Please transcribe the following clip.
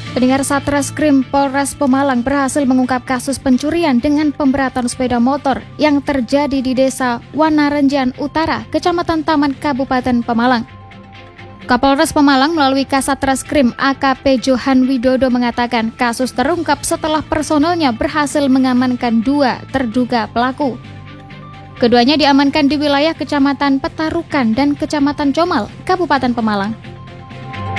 Pendengar, Satreskrim Polres Pemalang berhasil mengungkap kasus pencurian dengan pemberatan sepeda motor yang terjadi di Desa Wanarenjan Utara, Kecamatan Taman, Kabupaten Pemalang. Kapolres Pemalang melalui Kasatreskrim AKP Johan Widodo mengatakan kasus terungkap setelah personelnya berhasil mengamankan 2 terduga pelaku. Keduanya diamankan di wilayah Kecamatan Petarukan dan Kecamatan Comal, Kabupaten Pemalang.